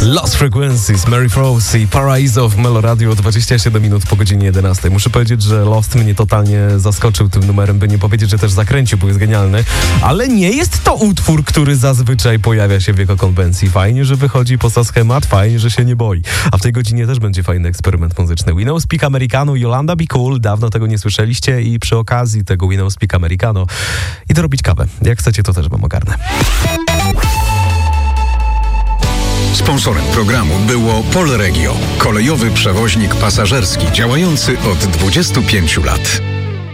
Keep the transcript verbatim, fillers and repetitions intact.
Lost Frequencies, Mary Frost i Paraiso w Melo Radio, dwadzieścia siedem minut po godzinie jedenastej. Muszę powiedzieć, że Lost mnie totalnie zaskoczył tym numerem, by nie powiedzieć, że też zakręcił, bo jest genialny. Ale nie jest to utwór, który zazwyczaj pojawia się w jego konwencji. Fajnie, że wychodzi poza schemat, fajnie, że się nie boi. A w tej godzinie też będzie fajny eksperyment muzyczny. We Know Speak Americano, Yolanda Be Cool. Dawno tego nie słyszeliście i przy okazji tego We Know Speak Americano idę robić kawę. Jak chcecie, to też wam ogarnę. Sponsorem programu było Polregio, kolejowy przewoźnik pasażerski działający od dwudziestu pięciu lat.